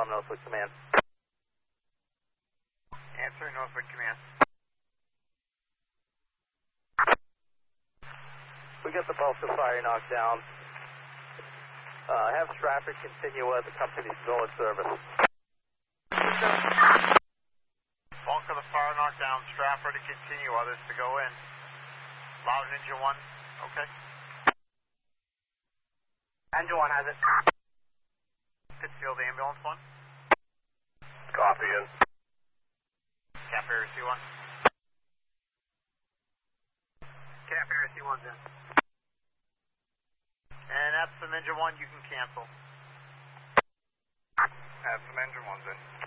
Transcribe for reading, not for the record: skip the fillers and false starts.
Tom, Northwood Command. Answer, Northwood Command. We got the bulk of fire knocked down. Have Stratford continue the company's billet service. Bulk of the fire knocked down, Stratford to continue, others to go in. Loud Engine 1, okay. Engine 1 has it. Pittsfield Ambulance 1. Copy in. Cap Area C1. Cap Area C1's in. And that's from Engine 1, you can cancel. That's from Engine 1's in.